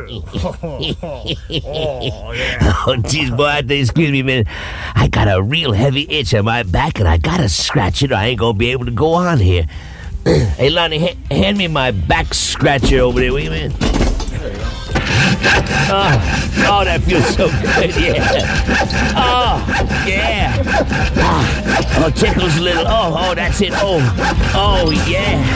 Oh, jeez, boy, excuse me, man. I got a real heavy itch on my back, and I gotta scratch it, or I ain't gonna be able to go on here. Hey, Lonnie, hand me my back scratcher over there, will you, man? Oh, that feels so good, yeah. Oh, yeah. Oh, tickles a little. Oh, that's it. Oh, yeah.